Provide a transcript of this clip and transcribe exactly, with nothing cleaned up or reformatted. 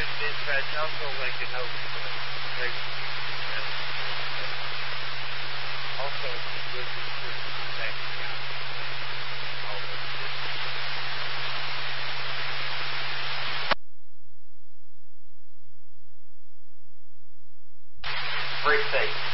good dispatch. Also, they can help uh, take, uh, also good insurance contact accounts and all that good. Free state.